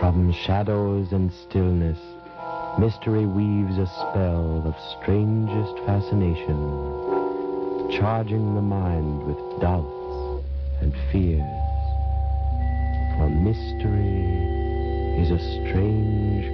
From shadows and stillness, mystery weaves a spell of strangest fascination, charging the mind with doubts and fears. For mystery is a strange